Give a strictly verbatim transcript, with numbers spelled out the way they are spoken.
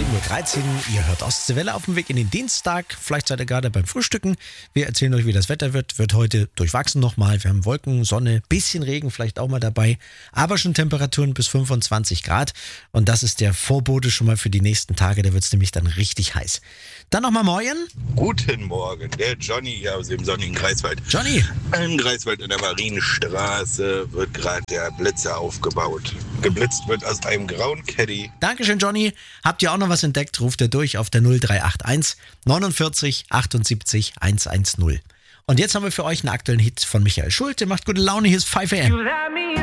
Uhr dreizehn, ihr hört Ostseewelle auf dem Weg in den Dienstag. Vielleicht seid ihr gerade beim Frühstücken. Wir erzählen euch, wie das Wetter wird. Wird heute durchwachsen nochmal. Wir haben Wolken, Sonne, bisschen Regen vielleicht auch mal dabei. Aber schon Temperaturen bis fünfundzwanzig Grad. Und das ist der Vorbote schon mal für die nächsten Tage. Da wird es nämlich dann richtig heiß. Dann nochmal morgen. Guten Morgen, der Johnny hier aus dem sonnigen Greifswald. Johnny. Im Greifswald in der Marienstraße wird gerade der Blitzer aufgebaut. Geblitzt wird aus einem grauen Caddy. Dankeschön, Johnny. Habt ihr auch noch was entdeckt? Ruft ihr durch auf der null drei acht eins neunundvierzig achtundsiebzig hundertzehn. Und jetzt haben wir für euch einen aktuellen Hit von Michael Schulte. Macht gute Laune, hier ist fünf A M.